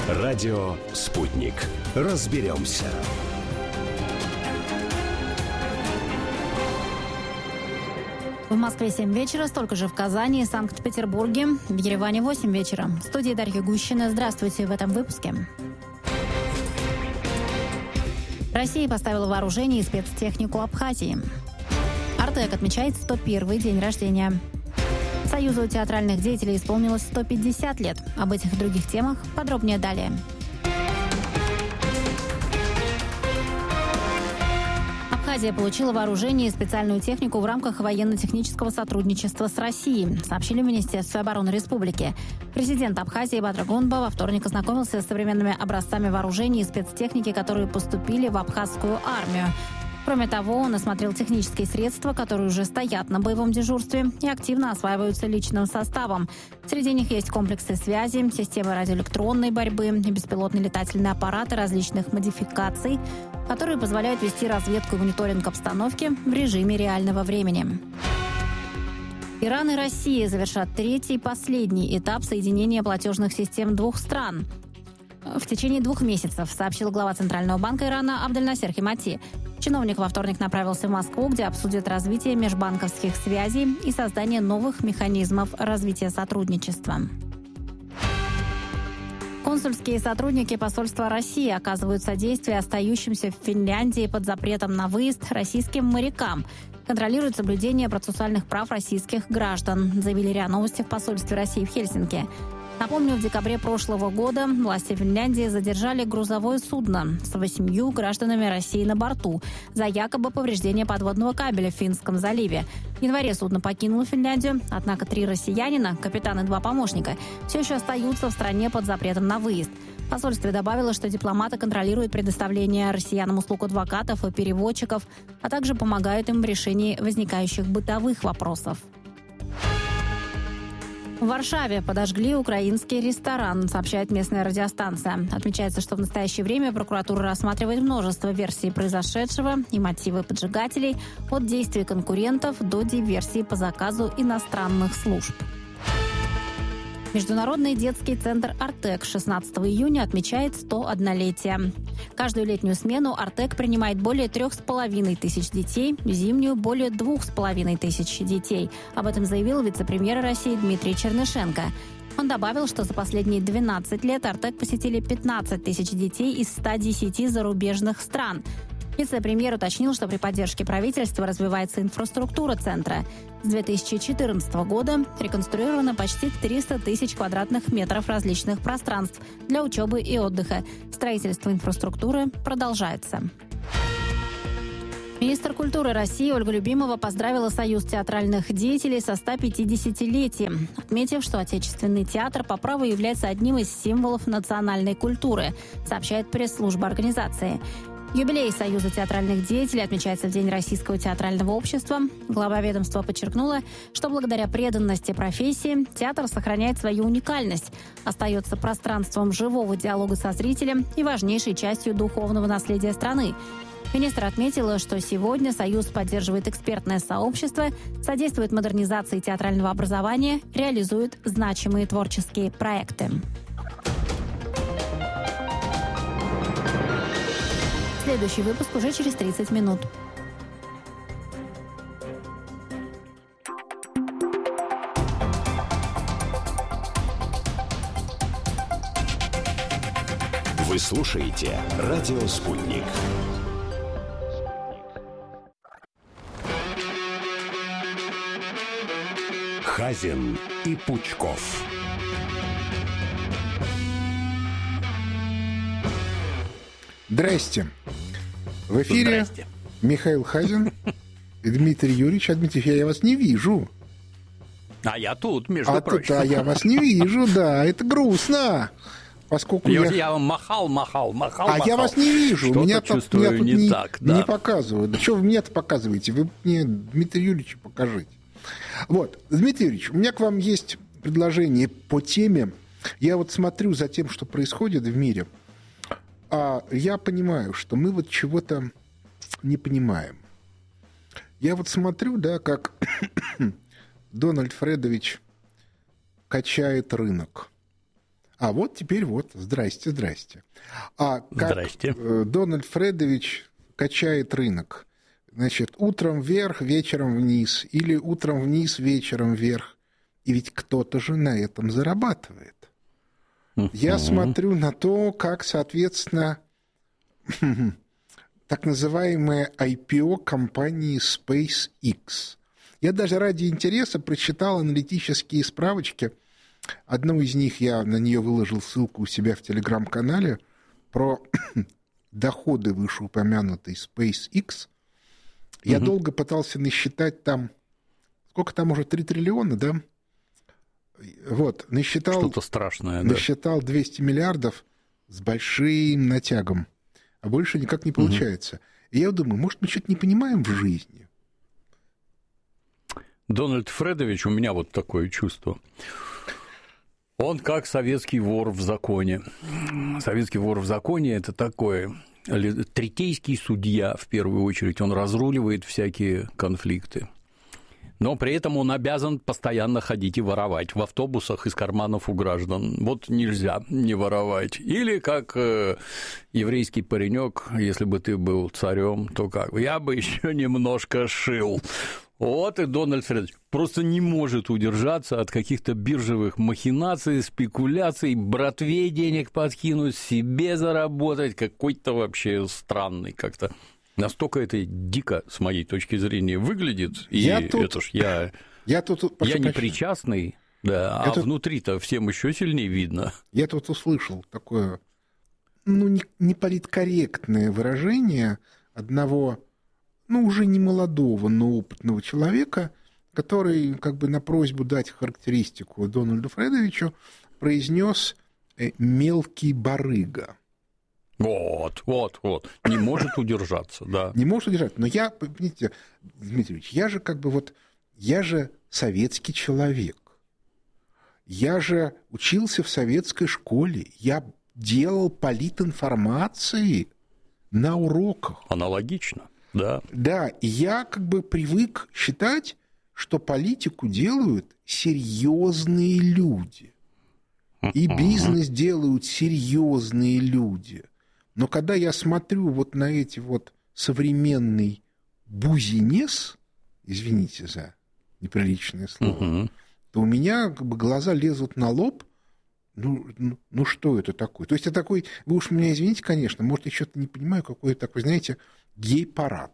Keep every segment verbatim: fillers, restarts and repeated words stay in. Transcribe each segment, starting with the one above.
Радио «Спутник». Разберемся. В Москве семь вечера, столько же в Казани и Санкт-Петербурге. В Ереване восемь вечера. В студии Дарья Гущина. Здравствуйте в этом выпуске. Россия поставила вооружение и спецтехнику Абхазии. Артек отмечает сто первый день рождения. Союзу театральных деятелей исполнилось сто пятьдесят лет. Об этих и других темах подробнее далее. Абхазия получила вооружение и специальную технику в рамках военно-технического сотрудничества с Россией, сообщили в Министерстве обороны республики. Президент Абхазии Бадыр Гунба во вторник ознакомился с современными образцами вооружений и спецтехники, которые поступили в абхазскую армию. Кроме того, он осмотрел технические средства, которые уже стоят на боевом дежурстве и активно осваиваются личным составом. Среди них есть комплексы связи, системы радиоэлектронной борьбы, беспилотные летательные аппараты различных модификаций, которые позволяют вести разведку и мониторинг обстановки в режиме реального времени. Иран и Россия завершат третий и последний этап соединения платежных систем двух стран в течение двух месяцев, сообщил глава Центрального банка Ирана Абдельнасер Химати. Чиновник во вторник направился в Москву, где обсудит развитие межбанковских связей и создание новых механизмов развития сотрудничества. Консульские сотрудники посольства России оказывают содействие остающимся в Финляндии под запретом на выезд российским морякам. Контролируют соблюдение процессуальных прав российских граждан, заявили РИА Новости в посольстве России в Хельсинки. Напомню, в декабре прошлого года власти Финляндии задержали грузовое судно с восемью гражданами России на борту за якобы повреждение подводного кабеля в Финском заливе. В январе судно покинуло Финляндию, однако три россиянина, капитан и два помощника, все еще остаются в стране под запретом на выезд. В посольстве добавило, что дипломаты контролируют предоставление россиянам услуг адвокатов и переводчиков, а также помогают им в решении возникающих бытовых вопросов. В Варшаве подожгли украинский ресторан, сообщает местная радиостанция. Отмечается, что в настоящее время прокуратура рассматривает множество версий произошедшего и мотивы поджигателей, от действий конкурентов до диверсий по заказу иностранных служб. Международный детский центр «Артек» шестнадцатого июня отмечает сто однолетие. Каждую летнюю смену «Артек» принимает более трех с половиной тысяч детей, зимнюю – более двух с половиной тысяч детей. Об этом заявил вице-премьер России Дмитрий Чернышенко. Он добавил, что за последние двенадцать лет «Артек» посетили пятнадцать тысяч детей из ста десяти зарубежных стран. Вице-премьер уточнил, что при поддержке правительства развивается инфраструктура центра. С две тысячи четырнадцатого года реконструировано почти триста тысяч квадратных метров различных пространств для учебы и отдыха. Строительство инфраструктуры продолжается. Министр культуры России Ольга Любимова поздравила Союз театральных деятелей со ста пятидесятилетием, отметив, что отечественный театр по праву является одним из символов национальной культуры, сообщает пресс-служба организации. Юбилей Союза театральных деятелей отмечается в День Российского театрального общества. Глава ведомства подчеркнула, что благодаря преданности профессии театр сохраняет свою уникальность, остается пространством живого диалога со зрителем и важнейшей частью духовного наследия страны. Министр отметила, что сегодня Союз поддерживает экспертное сообщество, содействует модернизации театрального образования, реализует значимые творческие проекты. Следующий выпуск уже через тридцать минут. Вы слушаете «Радио Спутник». Хазин и Пучков. Здрасте. В эфире Здрасте. Михаил Хазин и Дмитрий Юрьевич. А, Дмитрий, я вас не вижу. А я тут, между а прочим. Тут, а я вас не вижу, да. Это грустно. Поскольку я, я... я вам махал, махал, махал, А махал. я вас не вижу. Что-то меня чувствую меня тут не, не так, да. не показывают. Да что вы мне-то показываете? Вы мне Дмитрия Юрьевича покажите. Вот, Дмитрий Юрьевич, у меня к вам есть предложение по теме. Я вот смотрю за тем, что происходит в мире. А я понимаю, что мы вот чего-то не понимаем. Я вот смотрю, да, как Дональд Фредович качает рынок. А вот теперь вот, здрасте, здрасте. А как Здрасте. Дональд Фредович качает рынок? Значит, утром вверх, вечером вниз, или утром вниз, вечером вверх. И ведь кто-то же на этом зарабатывает. Я смотрю на то, как, соответственно, так называемая ай пи о компании SpaceX. Я даже ради интереса прочитал аналитические справочки. Одну из них я на нее выложил ссылку у себя в телеграм-канале про доходы вышеупомянутой SpaceX. Я угу. долго пытался насчитать там, сколько там уже, три триллиона, да? Вот, насчитал... Что-то страшное, да. Насчитал двести миллиардов с большим натягом, а больше никак не получается. Угу. И я думаю, может, мы что-то не понимаем в жизни? Дональд Фредович, у меня вот такое чувство. Он как советский вор в законе. Советский вор в законе – это такое... Третейский судья, в первую очередь, он разруливает всякие конфликты. Но при этом он обязан постоянно ходить и воровать в автобусах из карманов у граждан. Вот нельзя не воровать. Или как э, еврейский паренек, если бы ты был царем, то как? Я бы еще немножко шил. Вот и Дональд Фредович просто не может удержаться от каких-то биржевых махинаций, спекуляций, братве денег подкинуть, себе заработать, какой-то вообще странный как-то. Настолько это дико, с моей точки зрения, выглядит. И я тут, это ж я, я, тут, я не причастный, да, а тут, внутри-то всем еще сильнее видно. Я тут услышал такое, ну, не, не политкорректное выражение одного... ну, уже не молодого, но опытного человека, который как бы на просьбу дать характеристику Дональду Фредовичу произнес «мелкий барыга». Вот, вот, вот. Не может удержаться, да. Не может удержаться. Но я, понимаете, Дмитрий Ильич, я же как бы вот, я же советский человек. Я же учился в советской школе. Я делал политинформации на уроках. Аналогично. Да. Да, и я как бы привык считать, что политику делают серьезные люди. И бизнес делают серьезные люди. Но когда я смотрю вот на эти вот современный бузинес, извините за неприличное слово, uh-huh. то у меня как бы глаза лезут на лоб. Ну, ну, ну, что это такое? То есть, это такой, вы уж меня извините, конечно, может, я что-то не понимаю, какой такой, знаете, гей-парад.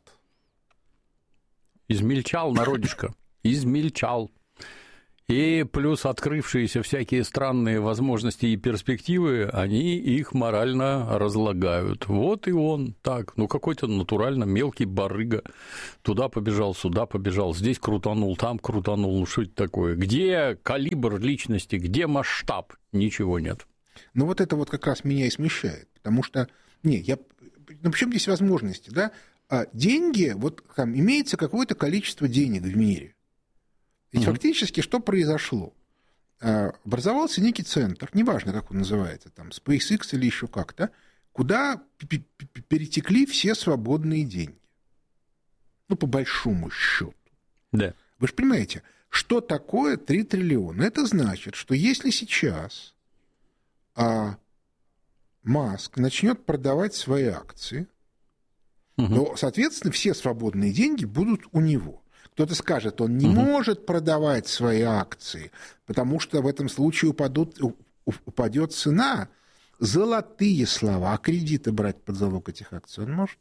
Измельчал народишко, измельчал. И плюс открывшиеся всякие странные возможности и перспективы, они их морально разлагают. Вот и он так, ну какой-то натурально мелкий барыга. Туда побежал, сюда побежал, здесь крутанул, там крутанул. Ну что это такое? Где калибр личности, где масштаб? Ничего нет. Ну вот это вот как раз меня и смущает, потому что, не, я, ну почему здесь возможности, да? А деньги, вот там имеется какое-то количество денег в мире. Ведь угу. фактически что произошло? Образовался некий центр, неважно, как он называется, там, SpaceX или еще как-то, куда перетекли все свободные деньги. Ну, по большому счету. Да. Вы же понимаете, что такое три триллиона? Это значит, что если сейчас а, Маск начнет продавать свои акции, угу. то, соответственно, все свободные деньги будут у него. Кто-то скажет, он не угу. может продавать свои акции, потому что в этом случае упадут, упадет цена. Золотые слова. А кредиты брать под залог этих акций он может?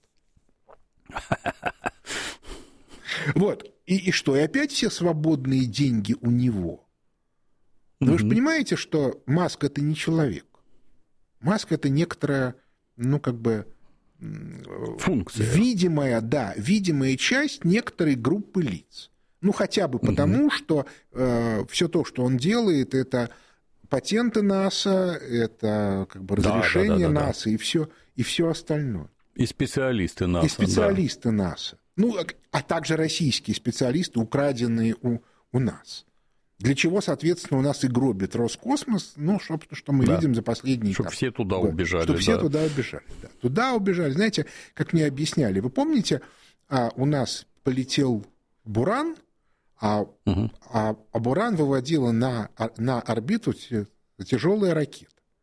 Вот. И, и что? И опять все свободные деньги у него. Но вы же понимаете, что Маск – это не человек. Маск – это некоторая, ну, как бы... функция. Видимая, да, видимая часть некоторой группы лиц. Ну, хотя бы потому, угу. что э, все то, что он делает, это патенты НАСА, это как бы разрешение да, да, да, НАСА да. и все, и все остальное. И специалисты НАСА. И специалисты да. НАСА. Ну, а также российские специалисты, украденные у, у нас. Для чего, соответственно, у нас и гробит Роскосмос, ну, что, что мы да. видим за последние... Чтобы все туда годы. убежали. Чтобы да. все туда убежали, да. Туда убежали. Знаете, как мне объясняли, вы помните, а, у нас полетел Буран, а, угу. а, а Буран выводила на, на орбиту тяжелая ракета.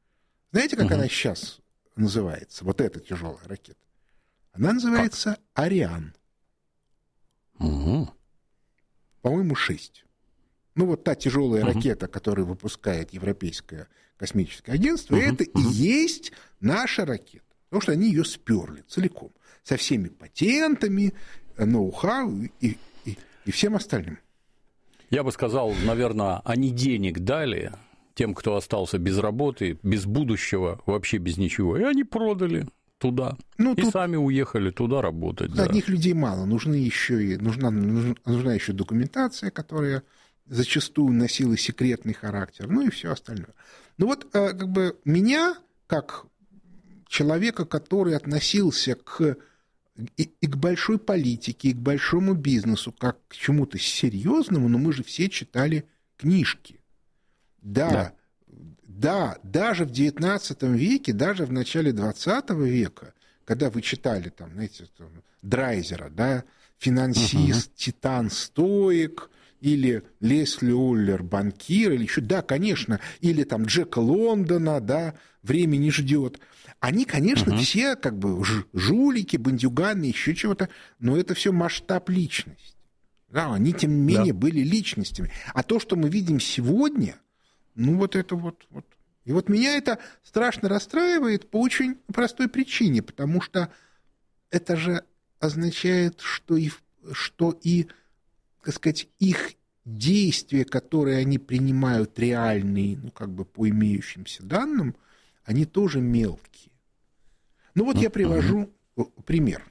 Знаете, как угу. она сейчас называется, вот эта тяжелая ракета? Она называется как? «Ариан». Угу. По-моему, шесть. Ну, вот та тяжелая угу. ракета, которую выпускает Европейское космическое агентство, угу. это угу. и есть наша ракета. Потому что они ее сперли целиком. Со всеми патентами, ноу-хау и, и, и всем остальным. Я бы сказал, наверное, они денег дали тем, кто остался без работы, без будущего, вообще без ничего, и они продали туда. Ну, и сами уехали туда работать. Да. Одних людей мало, нужны еще и, нужна, нужна, нужна еще документация, которая зачастую носила секретный характер, ну и все остальное. Ну вот, как бы меня, как человека, который относился к, и, и к большой политике, и к большому бизнесу, как к чему-то серьезному, но мы же все читали книжки. Да, да, да, даже в девятнадцатом веке, даже в начале двадцатого века, когда вы читали, там, знаете, там, Драйзера, да, «Финансист», uh-huh. «Титан», «Стоик», или Лесли Уллер, «Банкир», или еще, да, конечно, или там Джека Лондона, да, «Время не ждет». Они, конечно, uh-huh. все как бы жулики, бандюганы, еще чего-то, но это все масштаб личности. Да, они, тем не менее, да. были личностями. А то, что мы видим сегодня, ну вот это вот, вот. И вот меня это страшно расстраивает по очень простой причине, потому что это же означает, что и, что и, так сказать, их действия, которые они принимают реальные, ну как бы по имеющимся данным, они тоже мелкие. Ну вот я привожу пример.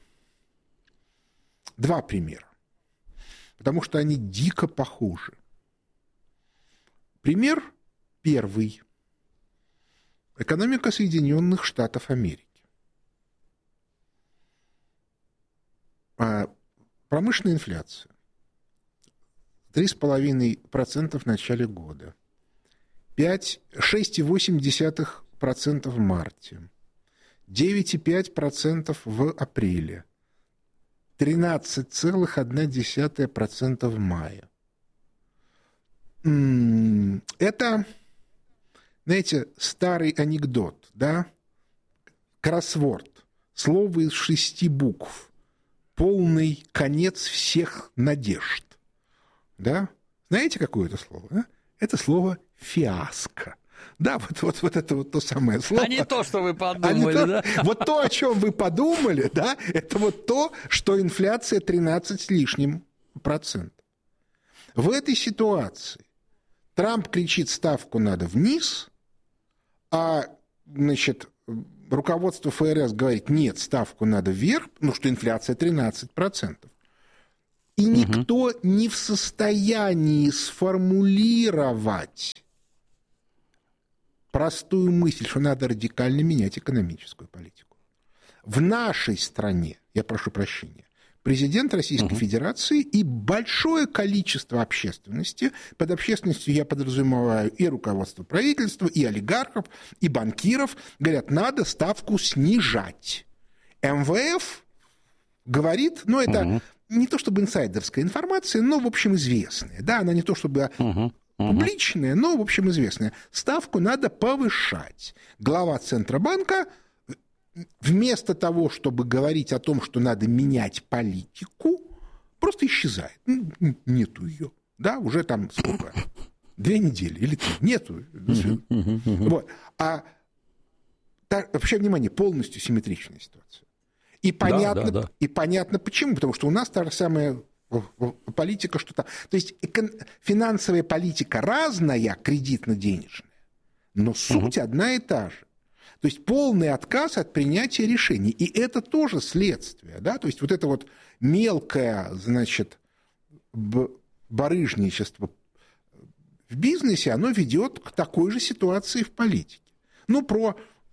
Два примера. Потому что они дико похожи. Пример первый. Экономика Соединенных Штатов Америки. Промышленная инфляция. три целых пять десятых процента в начале года. шесть целых восемь десятых процента в марте. девять целых пять десятых процента в апреле. тринадцать целых одна десятая процента в мае. Это, знаете, старый анекдот, да? Кроссворд. Слово из шести букв. Полный конец всех надежд. Да? Знаете, какое это слово? Да? Это слово «фиаско». Да, вот, вот, вот это вот то самое слово. А не то, что вы подумали, а да? То, вот то, о чем вы подумали, да, это вот то, что инфляция тринадцать с лишним процентов. В этой ситуации Трамп кричит, ставку надо вниз, а, значит, руководство ФРС говорит, нет, ставку надо вверх, ну что инфляция тринадцать процентов. И никто угу. не в состоянии сформулировать простую мысль, что надо радикально менять экономическую политику. В нашей стране, я прошу прощения, президент Российской uh-huh. Федерации и большое количество общественности, под общественностью я подразумеваю и руководство правительства, и олигархов, и банкиров, говорят, надо ставку снижать. эм вэ эф говорит, ну это uh-huh. не то чтобы инсайдерская информация, но в общем известная. Да, она не то чтобы... Uh-huh. публичная, но, в общем, известная. Ставку надо повышать. Глава Центробанка вместо того, чтобы говорить о том, что надо менять политику, просто исчезает. Нету ее. Да, уже там сколько? Две недели или три. Нету. Вот. А так, вообще, внимание, полностью симметричная ситуация. И понятно, да, да, да. и понятно почему. Потому что у нас та же самая... политика что-то... То есть финансовая политика разная, кредитно-денежная, но суть угу. одна и та же. То есть полный отказ от принятия решений. И это тоже следствие. Да? То есть вот это вот мелкое, значит, барыжничество в бизнесе, оно ведет к такой же ситуации в политике. Ну, про...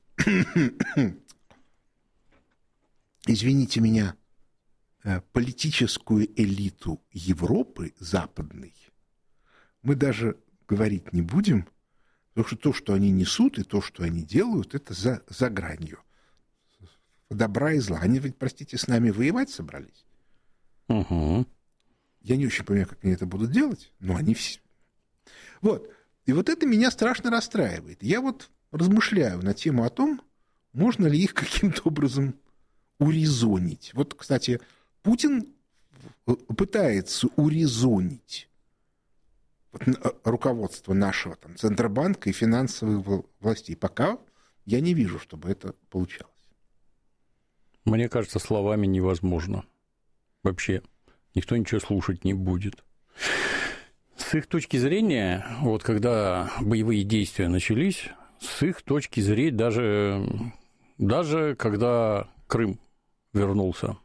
Извините меня, политическую элиту Европы западной мы даже говорить не будем, потому что то, что они несут, и то, что они делают, это за, за гранью добра и зла. Они ведь, простите, с нами воевать собрались. Угу. Я не очень понимаю, как они это будут делать, но они все... Вот. И вот это меня страшно расстраивает. Я вот размышляю на тему о том, можно ли их каким-то образом урезонить. Вот, кстати, Путин пытается урезонить руководство нашего там, Центробанка и финансовых властей. Пока я не вижу, чтобы это получалось. Мне кажется, словами невозможно. Вообще никто ничего слушать не будет. С их точки зрения, вот когда боевые действия начались, с их точки зрения, даже, даже когда Крым вернулся,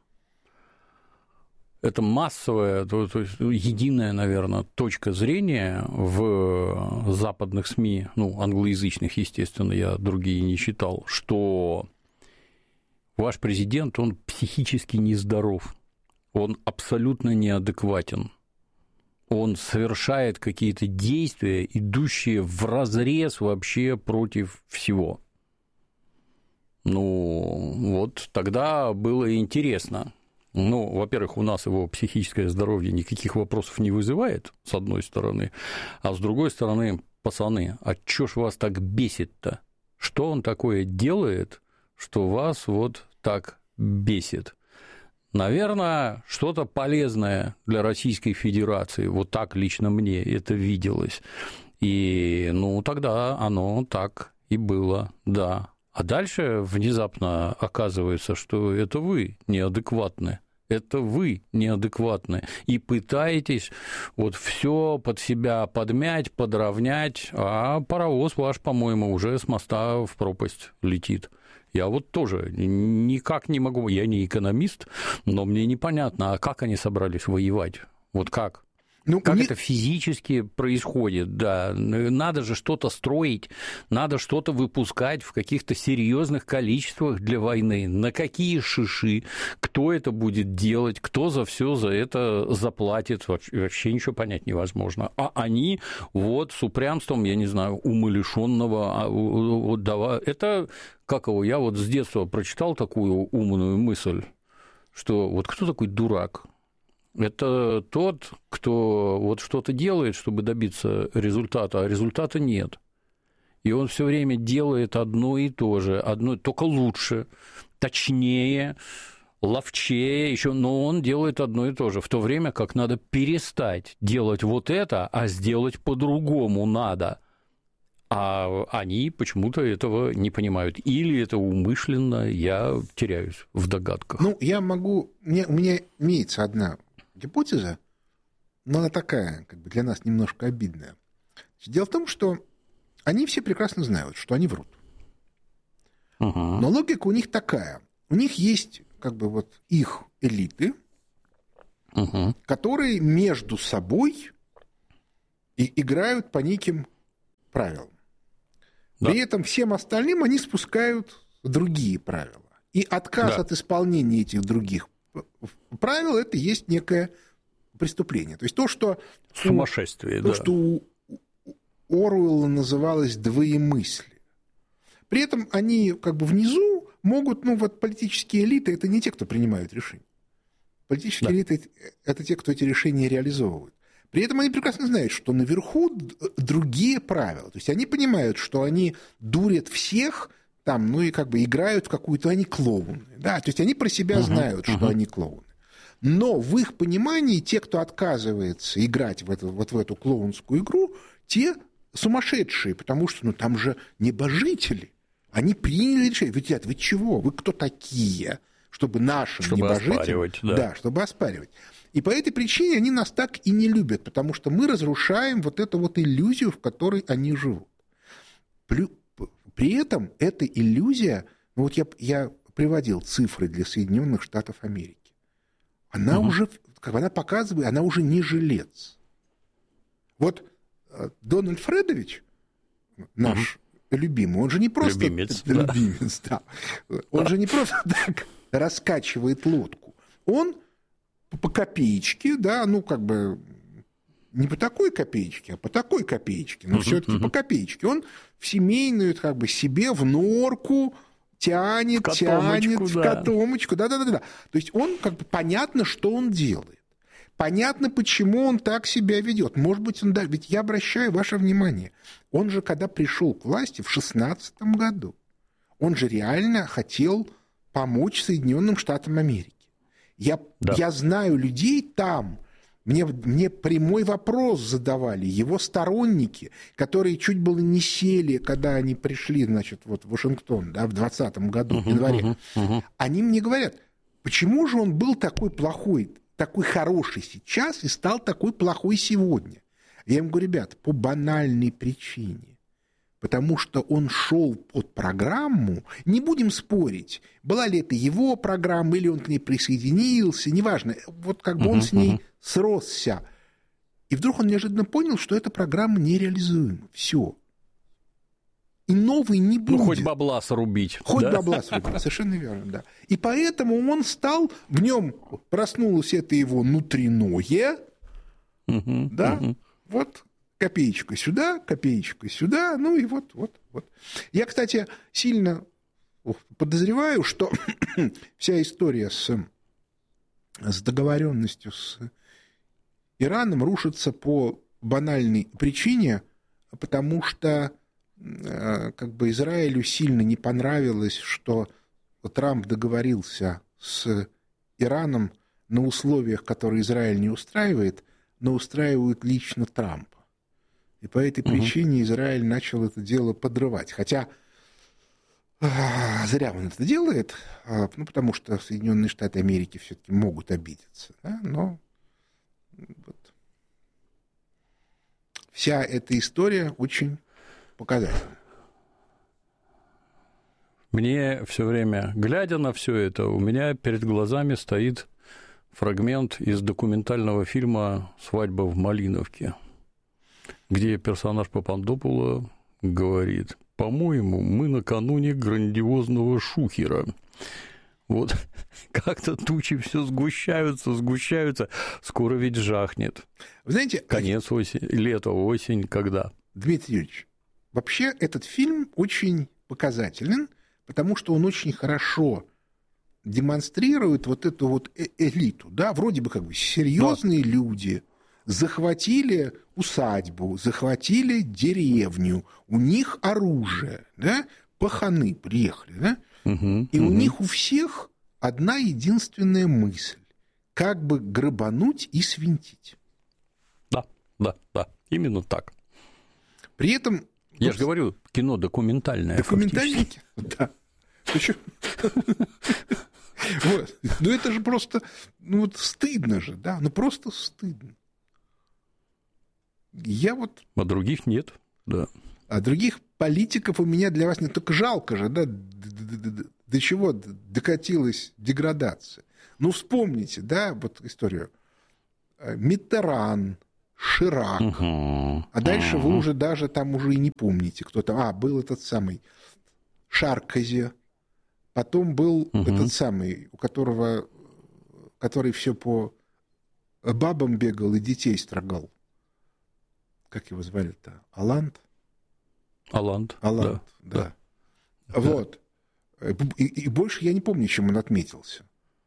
это массовая, то, то есть единая, наверное, точка зрения в западных СМИ, ну, англоязычных, естественно, я другие не читал, что ваш президент, он психически нездоров, он абсолютно неадекватен, он совершает какие-то действия, идущие вразрез вообще против всего. Ну, вот тогда было интересно. Ну, во-первых, у нас его психическое здоровье никаких вопросов не вызывает, с одной стороны, а с другой стороны, пацаны, а чё ж вас так бесит-то? Что он такое делает, что вас вот так бесит? Наверное, что-то полезное для Российской Федерации, вот так лично мне это виделось. И, ну, тогда оно так и было, да. А дальше внезапно оказывается, что это вы неадекватны, это вы неадекватны, и пытаетесь вот все под себя подмять, подровнять, а паровоз ваш, по-моему, уже с моста в пропасть летит. Я вот тоже никак не могу, я не экономист, но мне непонятно, а как они собрались воевать, вот как? Ну, как не... это физически происходит, да, надо же что-то строить, надо что-то выпускать в каких-то серьезных количествах для войны, на какие шиши, кто это будет делать, кто за все за это заплатит, вообще ничего понять невозможно, а они вот с упрямством, я не знаю, умалишенного, это, как его, я вот с детства прочитал такую умную мысль, что вот кто такой дурак? Это тот, кто вот что-то делает, чтобы добиться результата, а результата нет. И он все время делает одно и то же, одно, только лучше, точнее, ловчее, еще, но он делает одно и то же, в то время как надо перестать делать вот это, а сделать по-другому надо. А они почему-то этого не понимают. Или это умышленно, я теряюсь в догадках. Ну, я могу... У меня, у меня имеется одна гипотеза, но она такая, как бы для нас немножко обидная. Дело в том, что они все прекрасно знают, что они врут. Uh-huh. Но логика у них такая. У них есть как бы вот их элиты, uh-huh. которые между собой и играют по неким правилам. Да. При этом всем остальным они спускают другие правила. И отказ да. от исполнения этих других правил – это есть некое преступление. То есть то, что сумасшествие, у, то, да. что у Оруэлла называлось двоемыслие. При этом они как бы внизу могут, ну вот политические элиты – это не те, кто принимают решения. Политические да. элиты – это те, кто эти решения реализовывают. При этом они прекрасно знают, что наверху другие правила. То есть они понимают, что они дурят всех, там, ну и как бы играют в какую-то, они клоуны. Да? То есть они про себя uh-huh, знают, uh-huh. что они клоуны. Но в их понимании те, кто отказывается играть в эту, вот в эту клоунскую игру, те сумасшедшие, потому что ну, там же небожители. Они приняли решение. Вы, ребята, вы чего? Вы кто такие, чтобы нашим чтобы небожителям... Да. да, чтобы оспаривать. И по этой причине они нас так и не любят, потому что мы разрушаем вот эту вот иллюзию, в которой они живут. При этом эта иллюзия, ну вот я, я приводил цифры для Соединенных Штатов Америки, она угу. уже, как она показывает, она уже не жилец. Вот Дональд Фредович, наш угу. любимый, он же не просто... Любимец, любимец да. Да. Он же не просто так раскачивает лодку. Он по копеечке, да, ну как бы... Не по такой копеечке, а по такой копеечке, но uh-huh, все-таки uh-huh. по копеечке. Он в семейную, как бы, себе в норку тянет, тянет, в да. котомочку. Да-да-да. То есть он, как бы, понятно, что он делает. понятно, почему он так себя ведет. Может быть, он... Да, ведь я обращаю ваше внимание, он же, когда пришел к власти в шестнадцатом году, он же реально хотел помочь Соединенным Штатам Америки. Я, да. я знаю людей там, мне, мне прямой вопрос задавали его сторонники, которые чуть было не сели, когда они пришли, значит, вот в Вашингтон, да, в двадцатом году, в январе. Uh-huh, uh-huh. Они мне говорят, почему же он был такой плохой, такой хороший сейчас и стал такой плохой сегодня? Я им говорю, ребят, по банальной причине. Потому что он шел под программу, не будем спорить, была ли это его программа, или он к ней присоединился, неважно, вот как бы он uh-huh, с ней uh-huh. сросся. И вдруг он неожиданно понял, что эта программа нереализуема. Все. И новый не будет. Ну, хоть бабла срубить. Хоть да? бабла срубить, совершенно верно, да. И поэтому он стал, в нем проснулось это его внутреннее, uh-huh, да, uh-huh. вот... Копеечка сюда, копеечка сюда, ну и вот, вот, вот. Я, кстати, сильно подозреваю, что вся история с, с договоренностью с Ираном рушится по банальной причине, потому что как бы Израилю сильно не понравилось, что Трамп договорился с Ираном на условиях, которые Израиль не устраивает, но устраивают лично Трампа. И по этой причине угу. Израиль начал это дело подрывать. Хотя зря он это делает, ну, потому что Соединенные Штаты Америки все-таки могут обидеться. Да? Но вот. Вся эта история очень показательна. Мне все время, глядя на все это, у меня перед глазами стоит фрагмент из документального фильма «Свадьба в Малиновке», где персонаж Папандопула говорит: по-моему, мы накануне грандиозного шухера. Вот как-то тучи все сгущаются, сгущаются. Скоро ведь жахнет. Вы знаете, конец осени, лето, осень, когда? Дмитрий Юрьевич, вообще этот фильм очень показателен, потому что он очень хорошо демонстрирует вот эту вот элиту. Да? Вроде бы как бы серьезные да. люди захватили усадьбу, захватили деревню, у них оружие, да? Паханы приехали, да? Угу, и угу. у них у всех одна единственная мысль: как бы грабануть и свинтить. Да, да, да, именно так. При этом... Я вот, же говорю, кино документальное. Документальное? Да. Вот. Ну это же просто, ну вот стыдно же, да, ну просто стыдно. Я вот... А других нет, да. А других политиков у меня для вас не только жалко же, да, до, до чего докатилась деградация. Ну, вспомните, да, вот историю. Миттеран, Ширак, угу. а дальше угу. вы уже даже там уже и не помните, кто там. А, был этот самый Шаркози, потом был угу. этот самый, у которого, который все по бабам бегал и детей строгал. Как его звали-то? Оланд? Оланд. Оланд, да. да. да. Вот. И, и больше я не помню, чем он отметился.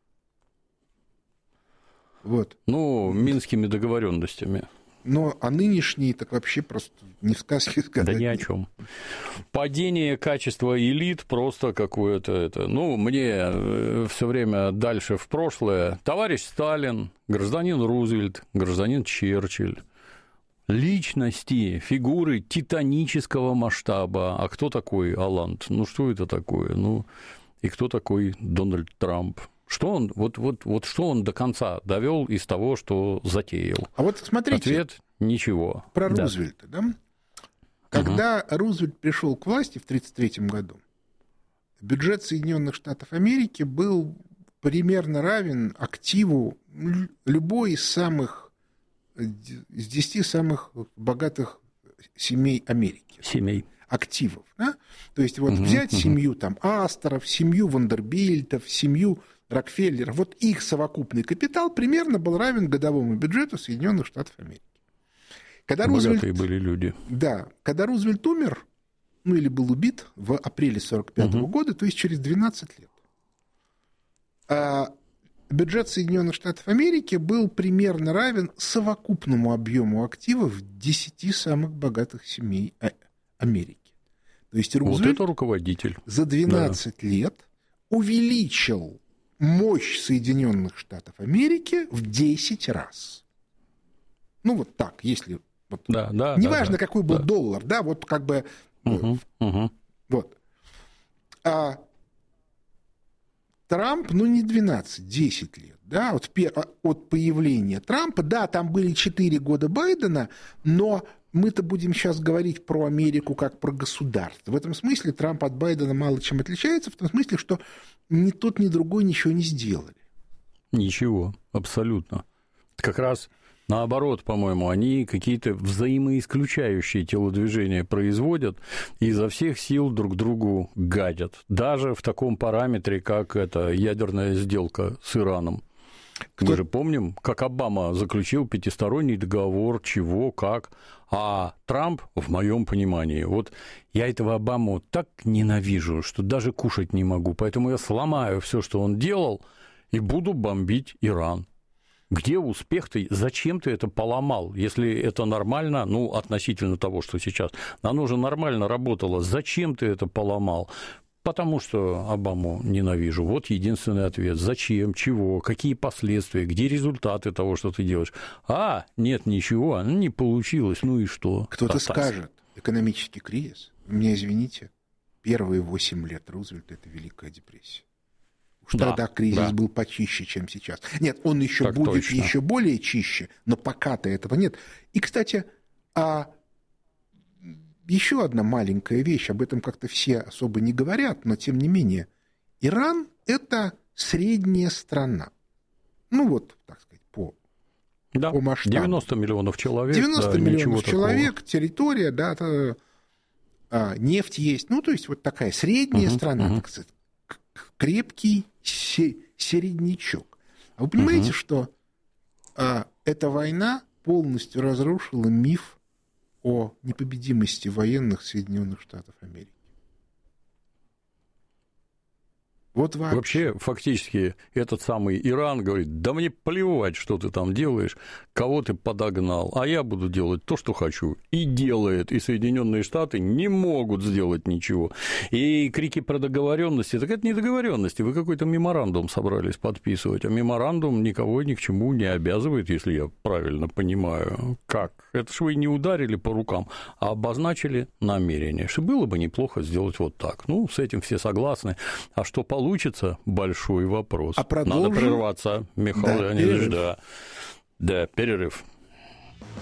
Вот. Ну, минскими договоренностями. Но а нынешние так вообще просто не в сказке сказать. Да ни о чем. Падение качества элит просто какое-то это. Ну, мне все время дальше в прошлое. Товарищ Сталин, гражданин Рузвельт, гражданин Черчилль. Личности, фигуры титанического масштаба. А кто такой Оланд? Ну, что это такое? Ну, и кто такой Дональд Трамп? Что он, вот, вот, вот что он до конца довел из того, что затеял? А вот смотрите. Ответ – ничего. Про да. Рузвельта, да? Когда угу. Рузвельт пришел к власти в тридцать третьем году, бюджет Соединенных Штатов Америки был примерно равен активу любой из самых из десяти самых богатых семей Америки. Семей. Активов. Да? То есть вот угу, взять угу. семью там Асторов, семью Вандербильтов, семью Рокфеллеров, вот их совокупный капитал примерно был равен годовому бюджету Соединенных Штатов Америки. Когда Богатые Рузвельт, были люди. Да. Когда Рузвельт умер, ну или был убит в апреле сорок пятого угу. года, то есть через двенадцать лет, бюджет Соединенных Штатов Америки был примерно равен совокупному объему активов десяти самых богатых семей Америки. То есть Рузвельт вот это руководитель. За двенадцать да. лет увеличил мощь Соединенных Штатов Америки в десять раз. Ну, вот так, если... Вот, да, да, неважно, да, какой был да. доллар, да, вот как бы... Угу, угу. Вот. А Трамп, ну, не двенадцать, десять лет, да, от, от появления Трампа, да, там были четыре года Байдена, но мы-то будем сейчас говорить про Америку как про государство. В этом смысле Трамп от Байдена мало чем отличается, в том смысле, что ни тот, ни другой ничего не сделали. Ничего, абсолютно. Как раз наоборот, по-моему, они какие-то взаимоисключающие телодвижения производят и изо всех сил друг другу гадят. Даже в таком параметре, как эта ядерная сделка с Ираном. Кто... Мы же помним, как Обама заключил пятисторонний договор, чего, как. А Трамп, в моем понимании, вот я этого Обаму так ненавижу, что даже кушать не могу. Поэтому я сломаю все, что он делал, и буду бомбить Иран. Где успех ты? Зачем ты это поломал? Если это нормально, ну, относительно того, что сейчас, оно же нормально работало. Зачем ты это поломал? Потому что Обаму ненавижу. Вот единственный ответ. Зачем? Чего? Какие последствия? Где результаты того, что ты делаешь? А, нет, ничего, не получилось. Ну и что? Кто-то скажет, экономический кризис. Меня извините, первые восемь лет Рузвельта – это Великая депрессия. Уж да, тогда кризис да. был почище, чем сейчас. Нет, он еще так будет точно. Еще более чище, но пока-то этого нет. И, кстати, а еще одна маленькая вещь, об этом как-то все особо не говорят, но тем не менее, Иран – это средняя страна. Ну вот, так сказать, по, да, по масштабу. девяносто миллионов человек. девяносто да, миллионов человек, такого. Территория, да, это, а, нефть есть. Ну, то есть вот такая средняя угу, страна, угу. так сказать, крепкий середнячок. А вы понимаете, угу. что а, эта война полностью разрушила миф о непобедимости военных Соединенных Штатов Америки? Вот вообще. вообще, фактически, этот самый Иран говорит, да мне плевать, что ты там делаешь, кого ты подогнал, а я буду делать то, что хочу. И делает. И Соединенные Штаты не могут сделать ничего. И крики про договоренности, так это не договоренности, вы какой-то меморандум собрались подписывать, а меморандум никого ни к чему не обязывает, если я правильно понимаю. Как? Это ж вы не ударили по рукам, а обозначили намерение, что было бы неплохо сделать вот так. Ну, с этим все согласны. А что получится? Получится большой вопрос. А продолжим? Надо прерваться, Михаил да, Леонидович, да. Да, перерыв.